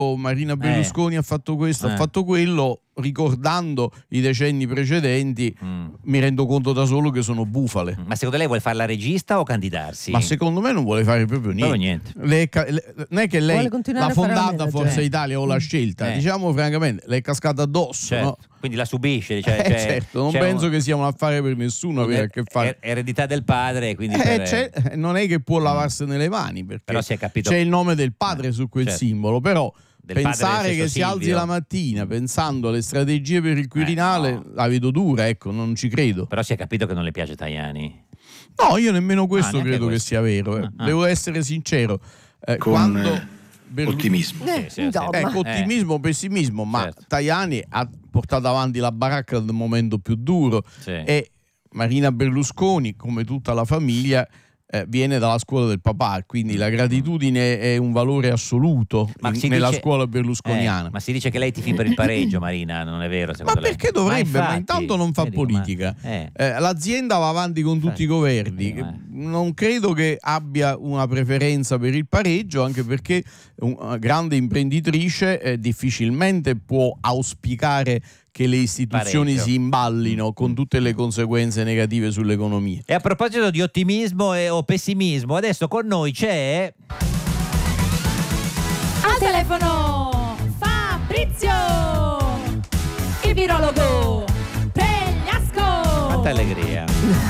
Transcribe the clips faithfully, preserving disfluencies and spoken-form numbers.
Marina Berlusconi eh. ha fatto questo, eh. ha fatto quello, ricordando i decenni precedenti, mm. mi rendo conto da solo che sono bufale. Ma secondo lei vuole fare la regista o candidarsi? Ma secondo me non vuole fare proprio niente. niente. Lei, le, non è che lei l'ha fondata Forza Italia o l'ha scelta, eh. diciamo francamente, le è cascata addosso. Certo. No? Quindi la subisce. Cioè, eh, cioè, certo, non penso un... che sia un affare per nessuno avere a che fare. Eredità del padre, quindi eh, per... non è che può lavarsene le mani, perché però si è capito... c'è il nome del padre su quel certo. simbolo, però del pensare che si Silvio. alzi la mattina pensando alle strategie per il Quirinale eh, no. la vedo dura, ecco, non ci credo. Però si è capito che non le piace Tajani. No, io nemmeno questo ah, credo questo. che sia vero, eh. ah, devo essere sincero, eh, con quando Berlu... ottimismo eh, sì, sì, ecco, ottimismo, pessimismo, ma certo. Tajani ha portato avanti la baracca nel momento più duro sì. e Marina Berlusconi, come tutta la famiglia, Eh, viene dalla scuola del papà, quindi la gratitudine è un valore assoluto in, nella dice, scuola berlusconiana. Eh, ma si dice che lei tifi per il pareggio, Marina, non è vero? Ma lei? perché dovrebbe? Ma, infatti, ma intanto non fa vedi, politica. Ma, eh. Eh, l'azienda va avanti con tutti infatti, i governi. Eh. Non credo che abbia una preferenza per il pareggio, anche perché una grande imprenditrice eh, difficilmente può auspicare che le istituzioni Pareggio. si imballino con tutte le conseguenze negative sull'economia. E a proposito di ottimismo e, o pessimismo, adesso con noi c'è al telefono Fabrizio, il virologo Pregliasco. Quanta allegria.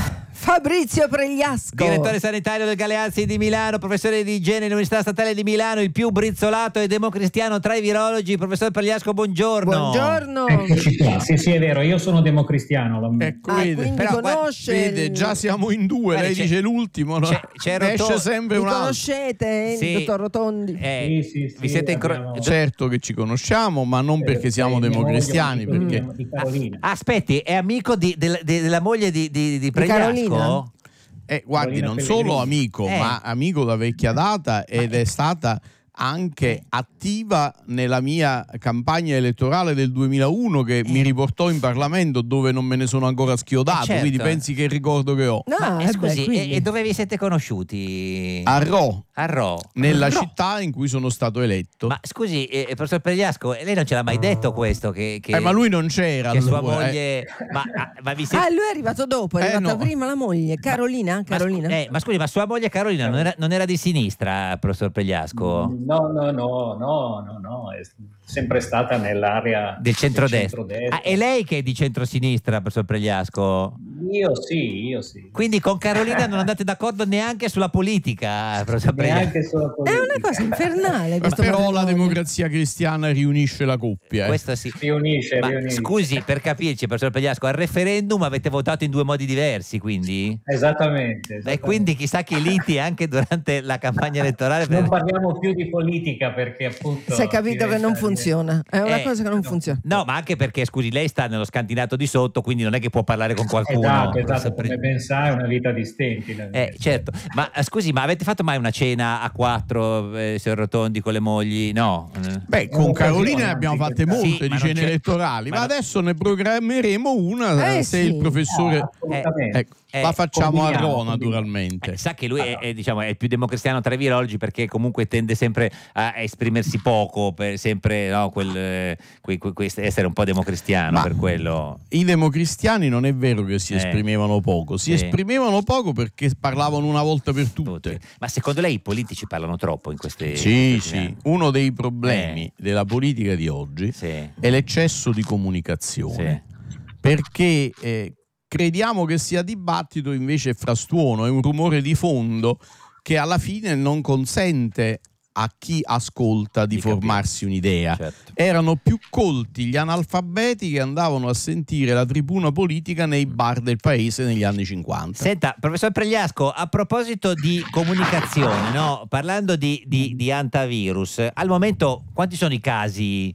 Fabrizio Pregliasco, direttore sanitario del Galeazzi di Milano, professore di igiene all'Università Statale di Milano, il più brizzolato e democristiano tra i virologi. Professor Pregliasco, buongiorno. Buongiorno. Eccoci qua. Sì, sì, è vero, io sono democristiano. Ecco, ah, vede. Però, conosce vede, il... già siamo in due, Guarda, lei c'è, dice l'ultimo, no? C'è, c'è Roton- esce sempre un altro. conoscete sì. il dottor Rotondi? Eh, sì, sì, sì, vi siete abbiamo... incro- certo che ci conosciamo, ma non perché siamo democristiani. Perché... Di Carolina. Ah, aspetti, è amico di, de, de, della moglie di, di, di Pregliasco? Eh, guardi, non solo amico, eh. ma amico da vecchia data ed è stata anche attiva nella mia campagna elettorale del duemilauno che eh. mi riportò in Parlamento, dove non me ne sono ancora schiodato, eh certo. quindi pensi che il ricordo che ho. No, ma, eh scusi, beh, e, e dove vi siete conosciuti? A Rho. A Rho. Nella Rho. città in cui sono stato eletto. Ma scusi, eh, professor Pregliasco, lei non ce l'ha mai detto questo? Che, che, eh, ma lui non c'era. Che allora, sua moglie... Eh. Ma, ma vi siete... Ah, lui è arrivato dopo, è eh, arrivata no. prima la moglie, Carolina? Ma, Carolina? Ma, eh, ma scusi, ma sua moglie Carolina non era, non era di sinistra, professor Pregliasco? No, no, no, no, no, no, è sempre stata nell'area del centrodestra. Del centrodestra. Ah, è lei che è di centrosinistra, professor Pregliasco? Io sì, io sì. Quindi con Carolina non andate d'accordo neanche sulla politica, professor Neanche sulla politica. È una cosa infernale. Ma però matrimonio. La democrazia cristiana riunisce la coppia. Eh. Questo sì. Riunisce, ma riunisce. Scusi, per capirci, professor Pregliasco, al referendum avete votato in due modi diversi, quindi? Esattamente. esattamente. E quindi chissà che liti anche durante la campagna elettorale. Non parliamo più di politica perché appunto... Si è capito che non funziona, è una eh, cosa che non no. funziona. No, ma anche perché, scusi, lei sta nello scantinato di sotto, quindi non è che può parlare con qualcuno. Esatto, esatto, come ben sa è una vita di stenti. Eh, certo, ma scusi, ma avete fatto mai una cena a quattro, eh, signor Rotondi, con le mogli? No. Beh, con Carolina ne abbiamo fatte molte sì, di cene elettorali, ma, ma adesso ne programmeremo una eh, se sì. il professore... No, ecco, Eh, la facciamo a Rho, combiniamo. naturalmente. Eh, sa che lui è, è, diciamo, è il più democristiano tra i virologi, perché comunque tende sempre a esprimersi poco, per sempre no, quel, eh, que, que, que, essere un po' democristiano. Ma per quello. I democristiani non è vero che si eh. esprimevano poco, si sì. esprimevano poco perché parlavano una volta per tutte. Tutti. Ma secondo lei i politici parlano troppo in queste... Sì, in sì. queste... Uno dei problemi eh. della politica di oggi sì. è l'eccesso di comunicazione. Sì. Perché... Eh, crediamo che sia dibattito, invece è frastuono, è un rumore di fondo che alla fine non consente a chi ascolta di, di formarsi capire. un'idea. Certo. Erano più colti gli analfabeti che andavano a sentire la tribuna politica nei bar del paese negli anni cinquanta. Senta, professor Pregliasco, a proposito di comunicazione, no? Parlando di, di, di antivirus, al momento quanti sono i casi?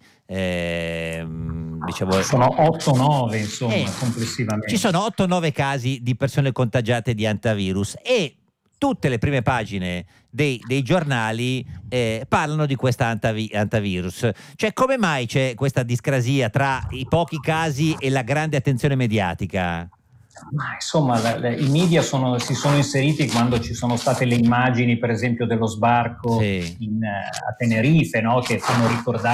Eh, diciamo, sono otto nove insomma eh, complessivamente. Ci sono otto nove casi di persone contagiate di antivirus e tutte le prime pagine dei, dei giornali eh, parlano di questa antavi- antivirus. Cioè, come mai c'è questa discrasia tra i pochi casi e la grande attenzione mediatica? Ma insomma la, la, i media sono, si sono inseriti quando ci sono state le immagini per esempio dello sbarco sì. in, a Tenerife, no? Che fanno ricordare